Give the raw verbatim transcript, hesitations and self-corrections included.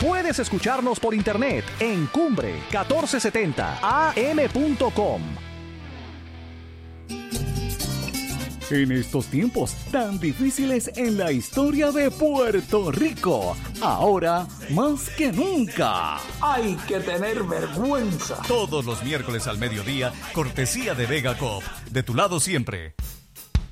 Puedes escucharnos por internet en cumbre catorce setenta a m punto com. En estos tiempos tan difíciles en la historia de Puerto Rico, ahora más que nunca, hay que tener vergüenza. Todos los miércoles al mediodía, cortesía de Vega Coop. De tu lado siempre.